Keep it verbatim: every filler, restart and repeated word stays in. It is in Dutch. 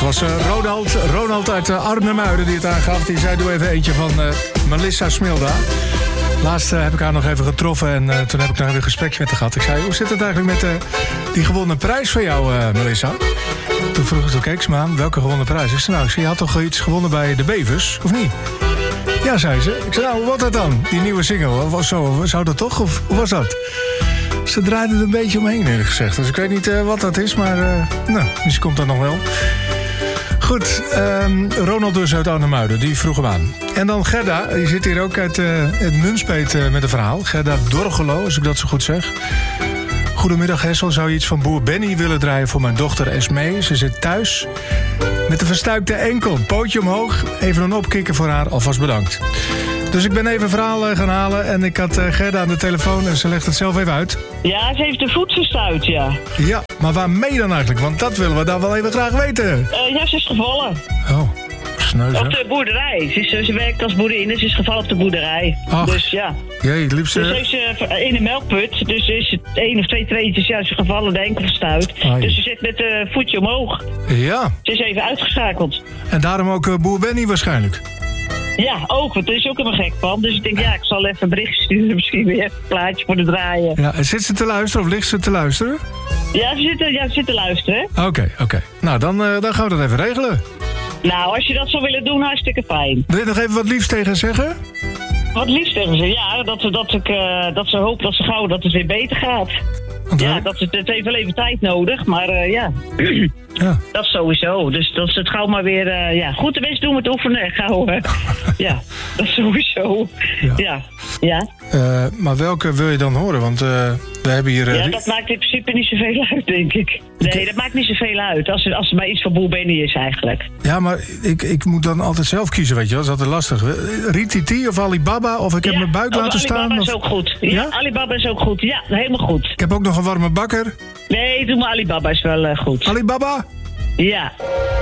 Het was uh, Ronald, Ronald uit uh, Arnhem-Muiden die het aangaf. Die zei, doe even eentje van uh, Melissa Smilda. Laatst uh, heb ik haar nog even getroffen en uh, toen heb ik nog even een gesprekje met haar gehad. Ik zei, hoe zit het eigenlijk met uh, die gewonnen prijs van jou, uh, Melissa? Toen vroeg ik, toen keek ze me aan, welke gewonnen prijs? Ik zei, nou, ik zei, je had toch iets gewonnen bij de Bevers, of niet? Ja, zei ze. Ik zei, nou, hoe was dat dan? Die nieuwe single, was zo, zou dat toch, of hoe was dat? Ze draaide er een beetje omheen, eerlijk gezegd. Dus ik weet niet uh, wat dat is, maar uh, nou, misschien komt dat nog wel. Goed, um, Ronald dus uit Arnhem-Muiden, die vroeg hem aan. En dan Gerda, die zit hier ook uit uh, het Nunspeet uh, met een verhaal. Gerda Dorgelo, als ik dat zo goed zeg. Goedemiddag Hessel, zou je iets van boer Benny willen draaien voor mijn dochter Esmee? Ze zit thuis met een verstuikte enkel. Pootje omhoog, even een opkikken voor haar, alvast bedankt. Dus ik ben even een verhaal uh, gaan halen en ik had uh, Gerda aan de telefoon en ze legt het zelf even uit. Ja, ze heeft de voet verstuit, ja. Ja, maar waarmee dan eigenlijk? Want dat willen we dan wel even graag weten. Uh, ja, ze is gevallen. Oh, sneu zeg. Op de boerderij. Ze, is, ze werkt als boerin, ze is gevallen op de boerderij. Ach, dus ja. Jee, liefste. Dus heeft ze in de melkput, dus is het één of twee treetjes, ja, ze gevallen, de enkel verstuit. Ai. Dus ze zit met het uh, voetje omhoog. Ja. Ze is even uitgeschakeld. En daarom ook uh, boer Benny waarschijnlijk. Ja, ook, want er is ook helemaal gek van. Dus ik denk, ja, ik zal even een bericht sturen, misschien weer een plaatje voor de draaien. Ja, en zit ze te luisteren of ligt ze te luisteren? Ja, ze zitten, ja, ze zitten luisteren. Oké, okay, oké. Okay. Nou, dan, uh, dan gaan we dat even regelen. Nou, als je dat zou willen doen, hartstikke fijn. Wil je nog even wat liefs tegen zeggen? Wat liefst tegen ze, ja, dat, dat, ik, uh, dat ze hopen dat ze gauw dat het weer beter gaat. Want ja, we... dat, het, het heeft wel even tijd nodig, maar uh, ja. ja, dat sowieso. Dus dat ze het gauw maar weer, uh, ja, goed de best doen met oefenen, gauw. Hè. Ja, dat sowieso. Ja. ja. ja. Uh, maar welke wil je dan horen? Want uh, we hebben hier... Uh, ja, dat maakt in principe niet zoveel uit, denk ik. Nee, dat maakt niet zoveel uit. Als het, als het maar iets van boer Benny is, eigenlijk. Ja, maar ik, ik moet dan altijd zelf kiezen, weet je wel. Dat is altijd lastig. Rititi of Alibaba, of ik heb ja, mijn buik laten Alibaba staan. Alibaba of... is ook goed. Ja, ja, Alibaba is ook goed. Ja, helemaal goed. Ik heb ook nog een warme bakker. Nee, doe maar Alibaba is wel uh, goed. Alibaba? Ja.